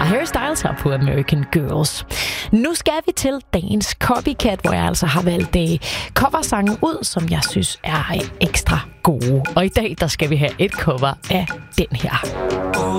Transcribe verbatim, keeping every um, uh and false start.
Harry Styles her på American Girls. Nu skal vi til dagens Copycat, hvor jeg altså har valgt uh, coversange ud, som jeg synes er ekstra gode. Og i dag, der skal vi have et cover af den her.